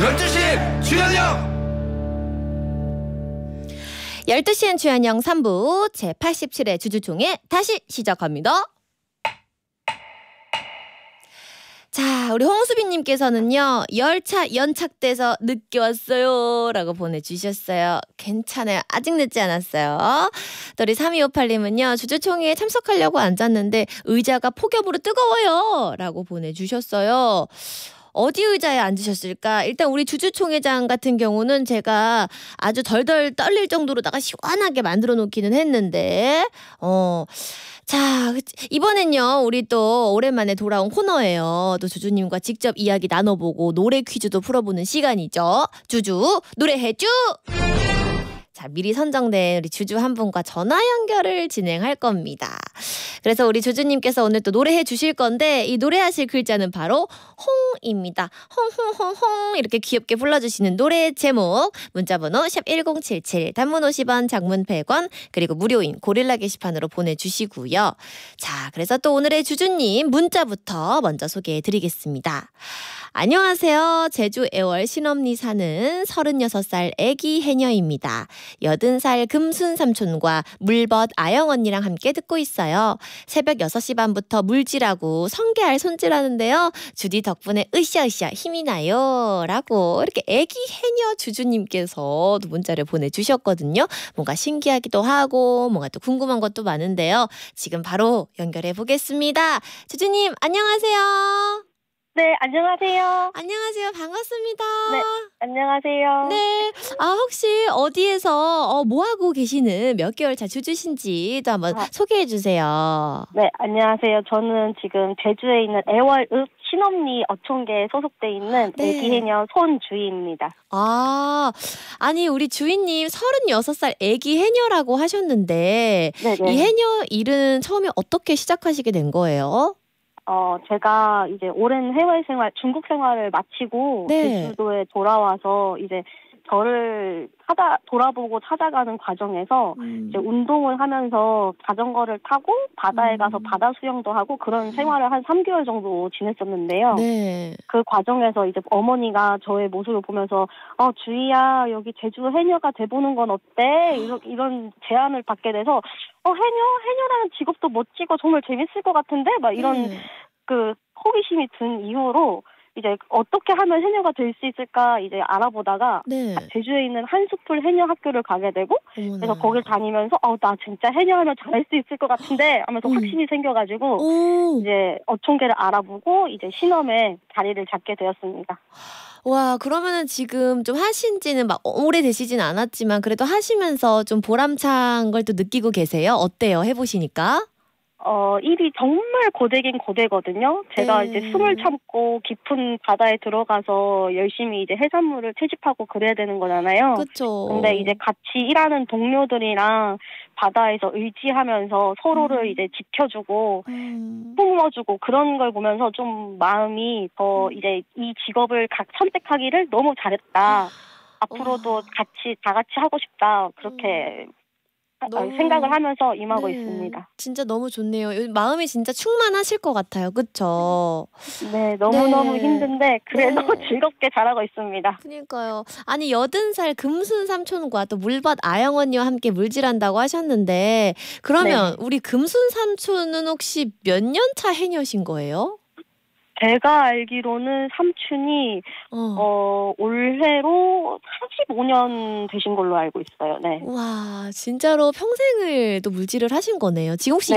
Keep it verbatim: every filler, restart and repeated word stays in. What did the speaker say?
열두 시 주현영. 열두 시엔 주현영 삼 부 제팔십칠 회 주주총회 다시 시작합니다. 자, 우리 홍수빈님께서는요, 열차 연착돼서 늦게 왔어요 라고 보내주셨어요. 괜찮아요. 아직 늦지 않았어요. 또 우리 삼이오팔님은요, 주주총회에 참석하려고 앉았는데 의자가 폭염으로 뜨거워요 라고 보내주셨어요. 어디 의자에 앉으셨을까? 일단 우리 주주총회장 같은 경우는 제가 아주 덜덜 떨릴 정도로다가 시원하게 만들어 놓기는 했는데 어. 자, 이번엔요 우리 또 오랜만에 돌아온 코너예요. 또 주주님과 직접 이야기 나눠보고 노래 퀴즈도 풀어보는 시간이죠. 주주 노래해주. 자, 미리 선정된 우리 주주 한 분과 전화 연결을 진행할 겁니다. 그래서 우리 주주님께서 오늘 또 노래해 주실 건데 이 노래하실 글자는 바로 홍입니다. 홍홍홍홍 이렇게 귀엽게 불러주시는 노래 제목 문자번호 샵 일공칠칠 단문 오십 원 장문 백 원 그리고 무료인 고릴라 게시판으로 보내주시고요. 자, 그래서 또 오늘의 주주님 문자부터 먼저 소개해 드리겠습니다. 안녕하세요. 제주 애월 신엄리 사는 서른여섯 살 애기 해녀입니다. 여든 살 금순 삼촌과 물벗 아영 언니랑 함께 듣고 있어요. 새벽 여섯 시 반부터 물질하고 성게알 손질하는데요. 주디 덕분에 으쌰으쌰 힘이 나요. 라고 이렇게 애기 해녀 주주님께서 문자를 보내주셨거든요. 뭔가 신기하기도 하고 뭔가 또 궁금한 것도 많은데요. 지금 바로 연결해 보겠습니다. 주주님 안녕하세요. 네, 안녕하세요. 안녕하세요. 반갑습니다. 네, 안녕하세요. 네. 아, 혹시 어디에서 어, 뭐하고 계시는 몇 개월 차 주주신지도 한번 아. 소개해 주세요. 네, 안녕하세요. 저는 지금 제주에 있는 애월읍 신엄리 어촌계에 소속돼 있는 네. 애기 해녀 손주희입니다. 아, 아니 우리 주인님 서른여섯 살 애기 해녀라고 하셨는데 네네. 이 해녀 일은 처음에 어떻게 시작하시게 된 거예요? 어, 제가 이제 오랜 해외 생활, 중국 생활을 마치고 네. 제주도에 돌아와서 이제 저를 찾아 돌아보고 찾아가는 과정에서 음. 이제 운동을 하면서 자전거를 타고 바다에 음. 가서 바다 수영도 하고 그런 생활을 한 삼 개월 정도 지냈었는데요. 네. 그 과정에서 이제 어머니가 저의 모습을 보면서 어 주희야 여기 제주 해녀가 돼보는 건 어때? 이런 이런 제안을 받게 돼서 어 해녀 해녀라는 직업도 멋지고 정말 재밌을 것 같은데 막 이런 네. 그 호기심이 든 이후로 이제 어떻게 하면 해녀가 될 수 있을까 이제 알아보다가 네. 제주에 있는 한수풀 해녀 학교를 가게 되고 어머나. 그래서 거길 다니면서 어 나 진짜 해녀하면 잘할 수 있을 것 같은데 하면서 음. 확신이 생겨가지고 오. 이제 어촌계를 알아보고 이제 신엄에 자리를 잡게 되었습니다. 와, 그러면은 지금 좀 하신 지는 막 오래 되시진 않았지만 그래도 하시면서 좀 보람찬 걸 또 느끼고 계세요? 어때요? 해보시니까? 어, 일이 정말 고되긴 고되거든요. 제가 네. 이제 숨을 참고 깊은 바다에 들어가서 열심히 이제 해산물을 채집하고 그래야 되는 거잖아요. 그쵸. 근데 이제 같이 일하는 동료들이랑 바다에서 의지하면서 서로를 음. 이제 지켜주고 음. 품어주고 그런 걸 보면서 좀 마음이 더 이제 이 직업을 각 선택하기를 너무 잘했다. 앞으로도 와. 같이 다 같이 하고 싶다. 그렇게 너무- 생각을 하면서 임하고 네. 있습니다. 진짜 너무 좋네요. 요즘 마음이 진짜 충만하실 것 같아요. 그쵸? 네, 너무너무 네. 힘든데 그래도 네. 즐겁게 잘하고 있습니다. 그러니까요. 아니 여든 살 금순 삼촌과 또 물벗 아영 언니와 함께 물질한다고 하셨는데 그러면 네. 우리 금순 삼촌은 혹시 몇 년 차 해녀신 거예요? 제가 알기로는 삼촌이 어. 어, 올해로 삼십오 년 되신 걸로 알고 있어요. 네. 와, 진짜로 평생을 또 물질을 하신 거네요. 지금 혹시